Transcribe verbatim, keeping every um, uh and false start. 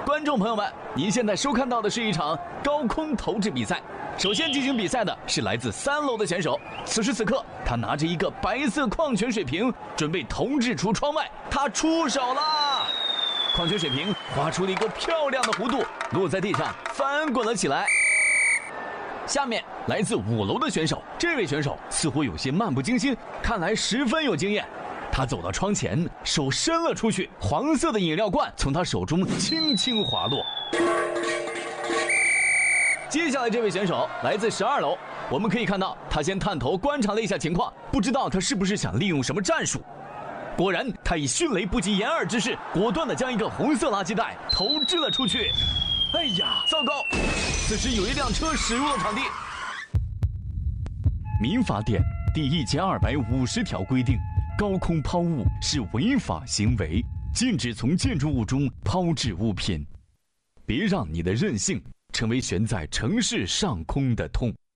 观众朋友们，您现在收看到的是一场高空投掷比赛。首先进行比赛的是来自三楼的选手，此时此刻，他拿着一个白色矿泉水瓶，准备投掷出窗外。他出手啦！矿泉水瓶划出了一个漂亮的弧度，落在地上，翻滚了起来。下面来自五楼的选手，这位选手似乎有些漫不经心，看来十分有经验。他走到窗前，手伸了出去，黄色的饮料罐从他手中轻轻滑落。接下来这位选手来自十二楼，我们可以看到他先探头观察了一下情况，不知道他是不是想利用什么战术。果然，他以迅雷不及掩耳之势，果断地将一个红色垃圾袋投掷了出去。哎呀，糟糕！此时有一辆车驶入了场地。民法典第一千二百五十条规定，高空抛物是违法行为，禁止从建筑物中抛掷物品。别让你的任性成为悬在城市上空的痛。